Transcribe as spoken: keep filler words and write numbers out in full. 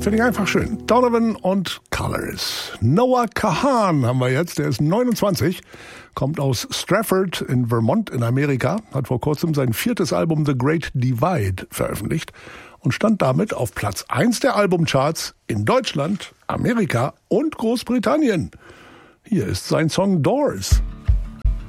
Finde ich einfach schön. Donovan und Colors. Noah Kahan haben wir jetzt, der ist neunundzwanzig, kommt aus Strafford in Vermont in Amerika, hat vor kurzem sein viertes Album The Great Divide veröffentlicht und stand damit auf Platz eins der Albumcharts in Deutschland, Amerika und Großbritannien. Hier ist sein Song Doors.